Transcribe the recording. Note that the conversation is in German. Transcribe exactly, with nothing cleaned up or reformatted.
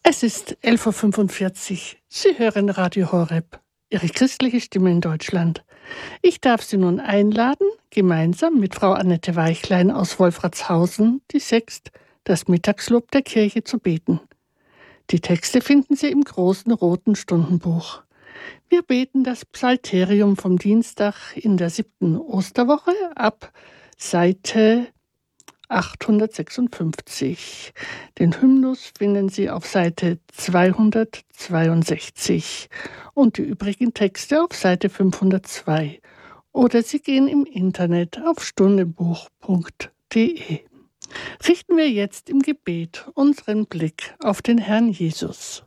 Es ist elf Uhr fünfundvierzig. Sie hören Radio Horeb, Ihre christliche Stimme in Deutschland. Ich darf Sie nun einladen, gemeinsam mit Frau Annette Weichlein aus Wolfratshausen, die Sext, das Mittagslob der Kirche zu beten. Die Texte finden Sie im großen roten Stundenbuch. Wir beten das Psalterium vom Dienstag in der siebten Osterwoche ab Seite achthundertsechsundfünfzig. Den Hymnus finden Sie auf Seite zweihundertzweiundsechzig und die übrigen Texte auf Seite fünfhundertzwei. Oder Sie gehen im Internet auf stundenbuch punkt de. Richten wir jetzt im Gebet unseren Blick auf den Herrn Jesus.